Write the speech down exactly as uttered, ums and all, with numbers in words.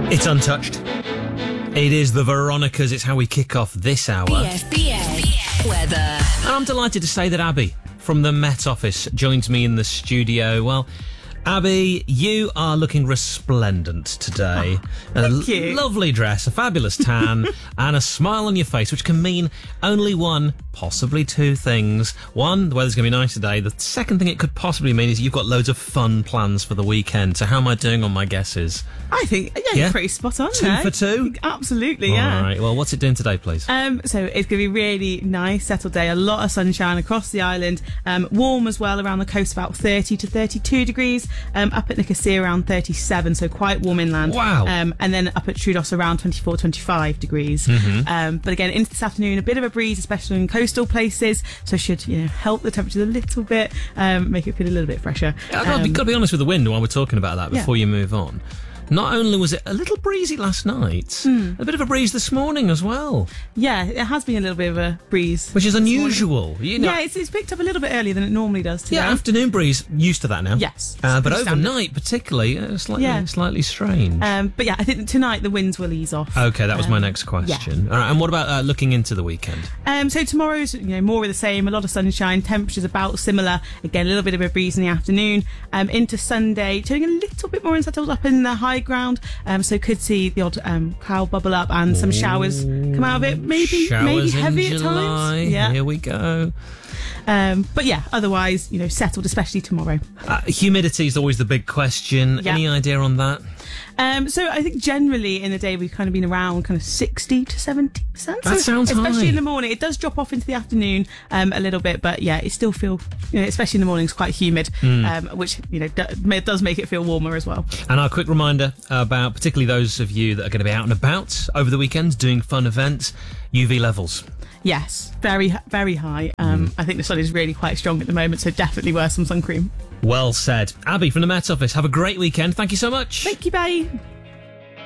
It's untouched. It is the Veronicas. It's how we kick off this hour. B F B A weather. And I'm delighted to say that Abby from the Met Office joins me in the studio. Well, Abby, you are looking resplendent today. Oh, a thank you. Lovely dress, a fabulous tan, and a smile on your face, which can mean only one, possibly two things. One, the weather's going to be nice today. The second thing it could possibly mean is you've got loads of fun plans for the weekend. So how am I doing on my guesses? I think, yeah, Yeah? you're pretty spot on Two there. for two? Absolutely, yeah. All right, well, what's it doing today, please? Um, so it's going to be really nice, settled day, a lot of sunshine across the island, um, warm as well around the coast, about thirty to thirty-two degrees, um, up at Nicosia around thirty-seven, so quite warm inland. Wow. Um, and then up at Troodos around twenty-four, twenty-five degrees. Mm-hmm. Um, but again, into this afternoon, a bit of a breeze, especially in coastal places, so should, you know, help the temperatures a little bit, um, make it feel a little bit fresher. I've got, Um, got to be honest with the wind while we're talking about that before Yeah. you move on. Not only was it a little breezy last night, Hmm. a bit of a breeze this morning as well, yeah, it has been a little bit of a breeze. which is this morning. unusual. You know, Yeah, it's, it's picked up a little bit earlier than it normally does today. yeah, afternoon breeze, used to that now. Yes, Uh, but pretty standard. overnight, particularly, uh, slightly, Yeah. slightly strange. Um, but yeah, I think that tonight the winds will ease off. okay, that was my um, next question. All right, and what about uh, looking into the weekend? Um, so tomorrow's, you know, more of the same, a lot of sunshine, temperatures about similar. Again, a little bit of a breeze in the afternoon. Um, into Sunday, turning a little bit more unsettled up in the high ground. Um, so could see the odd um, cloud bubble up and some showers come out of it. Maybe, Showers maybe in heavy July. at times. Yeah. Here we go. Um, but yeah, otherwise, you know, settled, especially tomorrow. Uh, humidity is always the big question. Yeah. Any idea on that? Um, so I think generally in the day we've kind of been around kind of sixty to seventy percent. That sounds especially high. in the morning. It does drop off into the afternoon um, a little bit, but yeah, it still feel, you know, especially in the mornings, quite humid, Hmm. um, which, you know, d- does make it feel warmer as well. And our quick reminder about particularly those of you that are going to be out and about over the weekend doing fun events, U V levels. Yes, very, very high. Um, I think the sun is really quite strong at the moment, so definitely wear some sun cream. Well said. Abby from the Met Office, have a great weekend. Thank you so much. Thank you, bye.